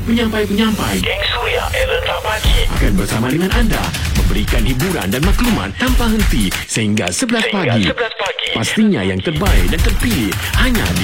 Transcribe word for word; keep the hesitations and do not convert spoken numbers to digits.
Penyampai-penyampai Geng Suria Era Pagi akan bersama dengan anda, memberikan hiburan dan maklumat tanpa henti sehingga sebelas pagi. Pastinya yang terbaik dan terpilih hanya di